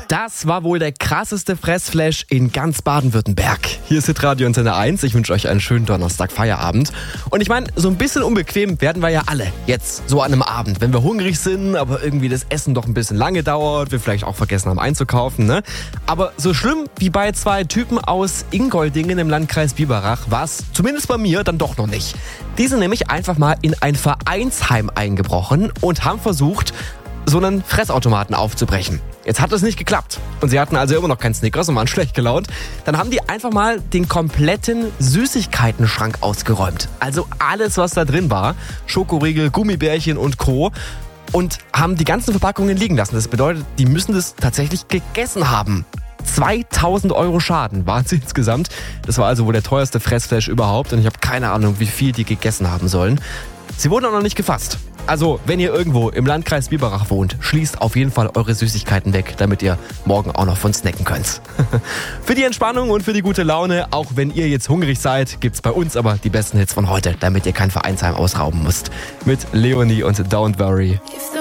Das war wohl der krasseste Fressflash in ganz Baden-Württemberg. Hier ist Hitradio Antenne 1. Ich wünsche euch einen schönen Donnerstag-Feierabend. Und ich meine, so ein bisschen unbequem werden wir ja alle jetzt so an einem Abend, wenn wir hungrig sind, aber irgendwie das Essen doch ein bisschen lange dauert, wir vielleicht auch vergessen haben einzukaufen, ne? Aber so schlimm wie bei 2 Typen aus Ingoldingen im Landkreis Biberach war es zumindest bei mir dann doch noch nicht. Die sind nämlich einfach mal in ein Vereinsheim eingebrochen und haben versucht, so einen Fressautomaten aufzubrechen. Jetzt hat es nicht geklappt. Und sie hatten also immer noch keinen Snickers und waren schlecht gelaunt. Dann haben die einfach mal den kompletten Süßigkeiten-Schrank ausgeräumt. Also alles, was da drin war. Schokoriegel, Gummibärchen und Co. Und haben die ganzen Verpackungen liegen lassen. Das bedeutet, die müssen das tatsächlich gegessen haben. 2.000 € Schaden waren sie insgesamt. Das war also wohl der teuerste Fressflash überhaupt. Und ich habe keine Ahnung, wie viel die gegessen haben sollen. Sie wurden auch noch nicht gefasst. Also, wenn ihr irgendwo im Landkreis Biberach wohnt, schließt auf jeden Fall eure Süßigkeiten weg, damit ihr morgen auch noch von snacken könnt. Für die Entspannung und für die gute Laune, auch wenn ihr jetzt hungrig seid, gibt's bei uns aber die besten Hits von heute, damit ihr kein Vereinsheim ausrauben müsst. Mit Leonie und Don't Worry.